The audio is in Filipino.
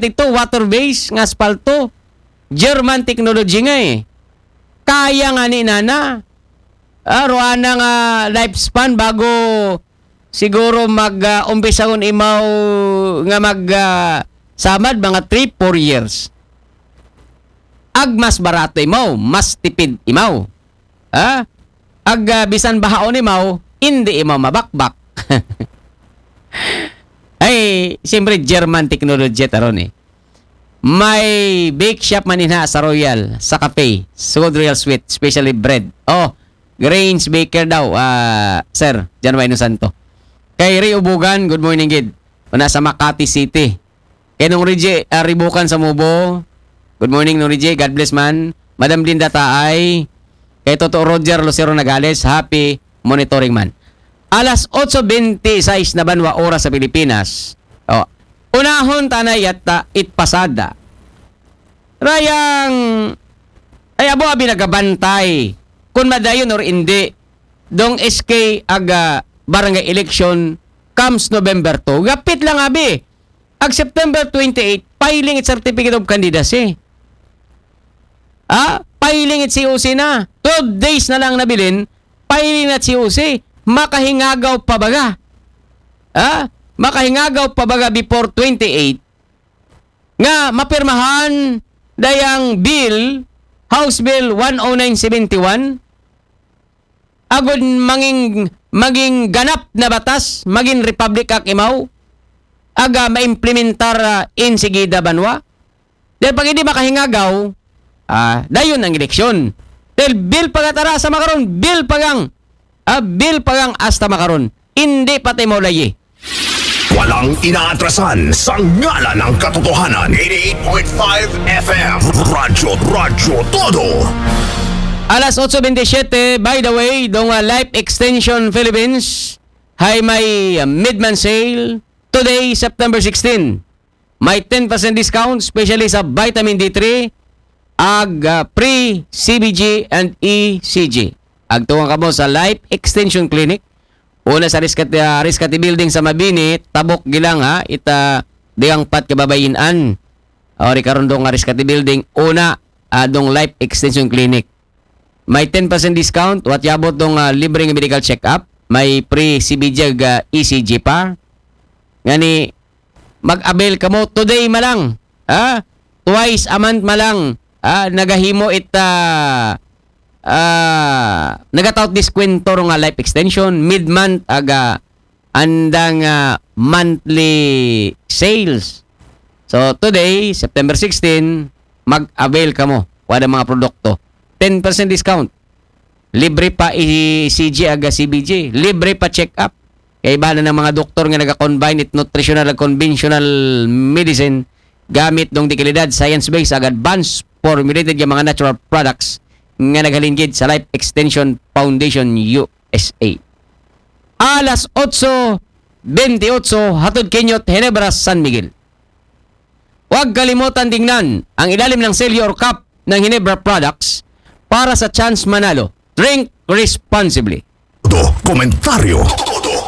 ito, water-based nga asfalto. German technology nga eh. Kaya nga ni nana. Roana nga lifespan bago siguro mag-umpisahon imaw nga samad mga 3-4 years. Mas barato imaw, mas tipid imaw. Bisan bahaon imaw, hindi imaw mabakbak. Ay, siyempre German technology taron eh. May bake shop maninha sa Royal, sa cafe, Sugod Royal Sweet, specially bread. Grains Baker daw, sir, Jan Wayno Santo. Kay Ray Ubugan, good morning, Gid. Nasa Makati City. Kay nung Rije, Ribukan sa Mubo, good morning, nung Rije, God bless man. Madam Linda Taay, kay Toto Roger Lucero Nagales, happy monitoring man. Alas 8:26 na banwa oras sa Pilipinas. Unahon tanay at itpasada. Rayang ay abo abi nagabantay kung madayon or hindi dong SK aga barangay election comes November 2. Gapit lang abi. September 28 filing it certificate of candidacy. Filing it COC na. 12 days na lang nabilin, filing na COC. Makahingagaw pa baga. Makahingagaw pa baga before 28 nga mapirmahan dayang bill, House Bill 10971 agud maging ganap na batas, maging Republic Act imaw aga maimplementar insigida banwa. Dahil pag hindi makahingagaw, dayon ang eleksyon. Dahil bill pagatara sa makaron, bill pagang hasta makaron. Hindi patay maulayi. Walang inaatrasan sa ngalan ng katotohanan. 88.5 FM Radyo Todo. Alas 8:27, by the way, dong Life Extension Philippines hay may mid-month sale today, September 16. May 10% discount, especially sa vitamin D3, pre-CBG and ECG. Agtuwang ka mo sa Life Extension Clinic. Una sa Riscati Building sa Mabini, tabok gilang diang pat kababayinan. Karon dong Riscati Building, una dong Life Extension Clinic. May 10% discount, wat yabot dong libreng medical check-up, may pre-CBG ECG pa. Ngani mag-avail ka mo today malang. Twice a month malang. Nagahimo nagataot diskwento nga life extension mid-month andang monthly sales. So today, September 16, mag-avail ka mo wala mga produkto. 10% discount. Libre pa ECG CBG, libre pa check-up. Kaya iba na ng mga doktor nga naga-combine it nutritional and conventional medicine gamit dong dikalidad science-based advanced formulated yung mga natural products nga naghalingid sa Life Extension Foundation USA. Alas 8:28 hatod Kinyot, Ginebra, San Miguel. Huwag kalimutan tingnan ang ilalim ng selyo or cup ng Ginebra products para sa chance manalo. Drink responsibly. Komentaryo